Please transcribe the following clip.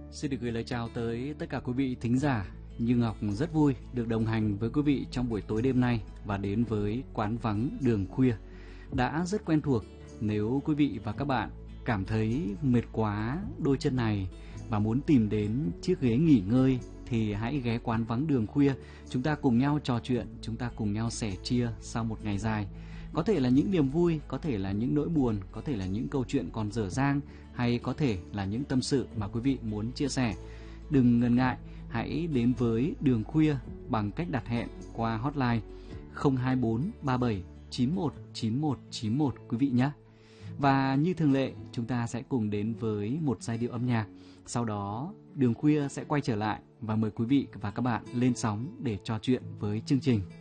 Xin được gửi lời chào tới tất cả quý vị thính giả. Như Ngọc rất vui được đồng hành với quý vị trong buổi tối đêm nay và đến với quán vắng đường khuya. Đã rất quen thuộc, nếu quý vị và các bạn cảm thấy mệt quá đôi chân này và muốn tìm đến chiếc ghế nghỉ ngơi thì hãy ghé quán vắng đường khuya. Chúng ta cùng nhau trò chuyện, chúng ta cùng nhau sẻ chia sau một ngày dài. Có thể là những niềm vui, có thể là những nỗi buồn, có thể là những câu chuyện còn dở dang, hay có thể là những tâm sự mà quý vị muốn chia sẻ. Đừng ngần ngại, hãy đến với đường khuya bằng cách đặt hẹn qua hotline 024 37 91 91 91 quý vị nhé. Và như thường lệ, chúng ta sẽ cùng đến với một giai điệu âm nhạc. Sau đó, đường khuya sẽ quay trở lại và mời quý vị và các bạn lên sóng để trò chuyện với chương trình.